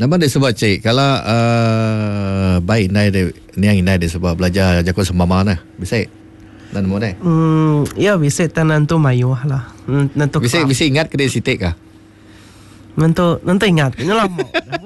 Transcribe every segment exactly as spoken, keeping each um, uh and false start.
Nama dia sebab cik kalau uh, baik nai dia ni yang nai dia sebab belajar jakut sembama nah. Bisa. Dan mo deh. Hmm, ya bisa tanan tu mayu lah. Nanti Bisa bisa ingat ke dia sitik kah? Nanti nanti ingat. Ini lama.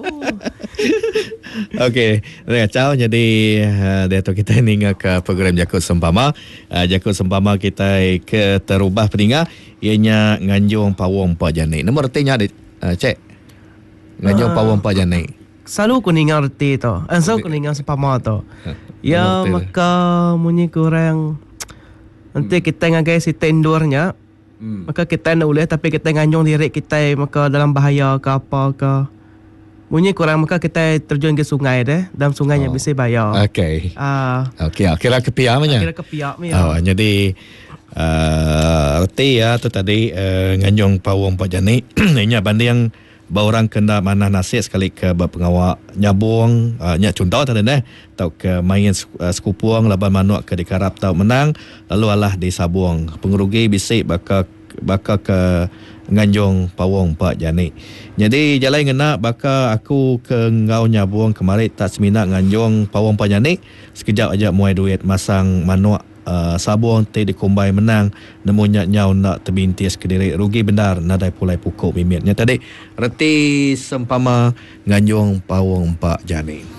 Okey, ciao. Jadi uh, dia tu kita ninga ke program Jakut Sempama. Uh, Jakut Sempama kita ke terubah peninga ianya nganjung pawong pa jani. Nomor artinya ada uh, cek. Nganjung uh, pawong pa jani. Selalu ku ninga arti tu. Eh, selalu ku ninga sempama tu. Ya maka munyi kurang nanti kita ngagai si tendurnya. Hmm. Maka kita nak boleh tapi kita nganjung diri kita maka dalam bahaya ke apa ke. Bunyi kurang maka kita terjun ke sungai deh. Dalam sungainya oh. bisa bayar. Okey. Ah. Uh, Okey, kira kepiak punya. Kira kepiak punya. Oh, jadi uh, arti ya tu tadi uh, nganjung pawong pak jani. Nya banding yang baurang kena mana nasib sekali ke pengawak nyabung uh, nyak contoh tadi deh tau ke main uh, skupuang laban manuk ke dikarap tau menang lalu alah di sabung pengerugi bisik bakal bakal ke nganjung pawong pak jani. Jadi jalai ngena baka aku ke ngau nyabung kemari tak seminat nganjung pawong pak jani sekejap aja muai duit masang manuk Uh, sabung te dikombai menang namunnya nyau nak terbintis ke diri rugi benar nadai pulai pukul mimitnya tadi reti sempama nganjung pawong pak jani.